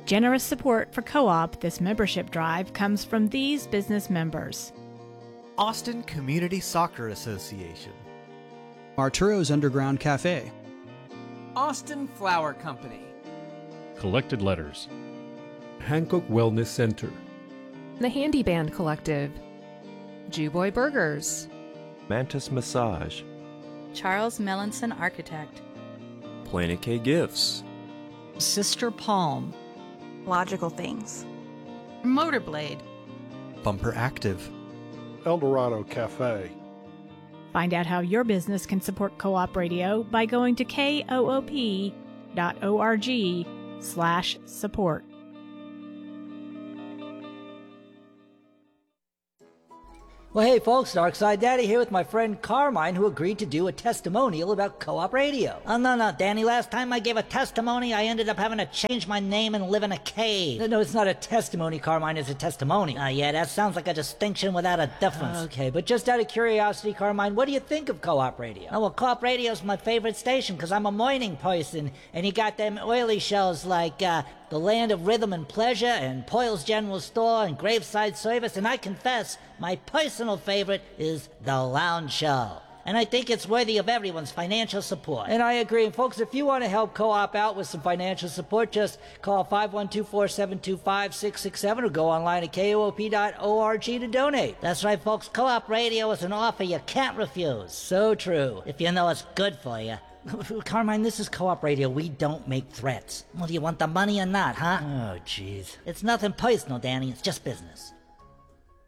Generous support for Co-op this membership drive comes from these business members. Austin Community Soccer Association, Arturo's Underground Cafe, Austin Flower Company, Collected Letters, Hancock Wellness Center, The Handy Band Collective, Jewboy Burgers, Mantis Massage, Charles Melanson Architect, Planet K Gifts, Sister Palm, Logical Things, Motorblade, Bumper Active, Eldorado Cafe. Find out how your business can support Co-op Radio by going to koop.org/support. Well, hey folks, Darkside Daddy here with my friend Carmine, who agreed to do a testimonial about Co-op Radio. Oh, no, Danny, last time I gave a testimony, I ended up having to change my name and live in a cave. No, it's not a testimony, Carmine, it's a testimony. Yeah, that sounds like a distinction without a difference. Okay, but just out of curiosity, Carmine, what do you think of Co-op Radio? Oh, well, Co-op Radio's my favorite station, because I'm a morning person, and you got them oily shows like, The Land of Rhythm and Pleasure, and Poyle's General Store, and Graveside Service, and I confess, my personal favorite is The Lounge Show. And I think it's worthy of everyone's financial support. And I agree. And folks, if you want to help Co-op out with some financial support, just call 512-4725-667 or go online at koop.org to donate. That's right, folks. Co-op Radio is an offer you can't refuse. So true. If you know it's good for you. Carmine, this is Co-op Radio. We don't make threats. Well, do you want the money or not, huh? Oh, jeez. It's nothing personal, Danny. It's just business.